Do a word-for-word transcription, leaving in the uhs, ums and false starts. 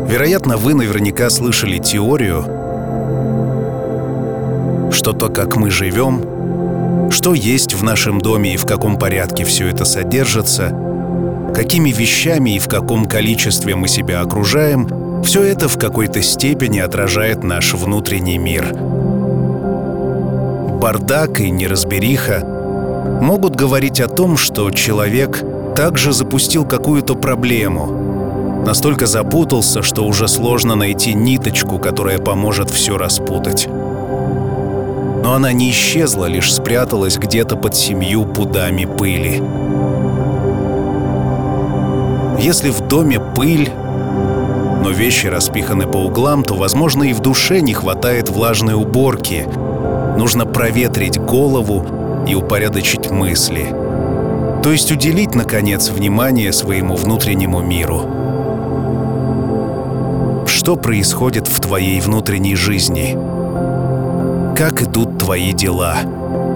Вероятно, вы наверняка слышали теорию, что то, как мы живем, что есть в нашем доме и в каком порядке все это содержится, какими вещами и в каком количестве мы себя окружаем, все это в какой-то степени отражает наш внутренний мир. Бардак и неразбериха могут говорить о том, что человек также запустил какую-то проблему, настолько запутался, что уже сложно найти ниточку, которая поможет все распутать. Но она не исчезла, лишь спряталась где-то под семью пудами пыли. Если в доме пыль, но вещи распиханы по углам, то, возможно, и в душе не хватает влажной уборки. Нужно проветрить голову и упорядочить мысли. То есть уделить, наконец, внимание своему внутреннему миру. Что происходит в твоей внутренней жизни? Как идут твои дела?